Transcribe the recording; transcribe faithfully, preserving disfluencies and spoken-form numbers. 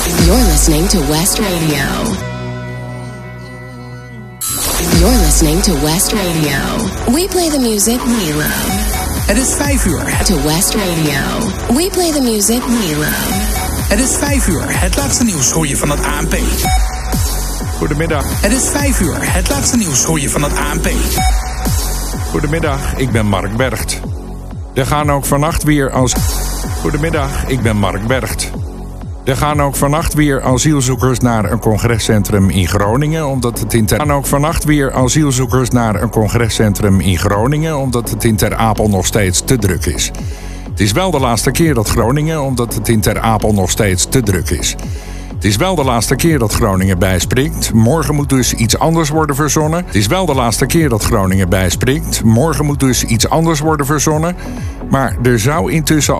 You're listening to West Radio. You're listening to West Radio. We play the music we love. Het is vijf uur. To West Radio. We play the music we love. Het is vijf uur. Het laatste nieuws hoor je van het A N P. Goedemiddag. Het is vijf uur. Het laatste nieuws hoor je van het A N P. Goedemiddag, ik ben Mark Bergt. Er gaan ook vannacht weer als... Goedemiddag, ik ben Mark Bergt. Er gaan ook vannacht weer asielzoekers naar een congrescentrum in Groningen, omdat het in Ter... Er gaan ook vannacht weer asielzoekers naar een congrescentrum in Groningen, omdat het in Ter Apel nog steeds te druk is. Het is wel de laatste keer dat Groningen, omdat het in Ter Apel nog steeds te druk is. Het is wel de laatste keer dat Groningen bijspringt. Morgen moet dus iets anders worden verzonnen. Het is wel de laatste keer dat Groningen bijspringt. Morgen moet dus iets anders worden verzonnen. Maar er zou intussen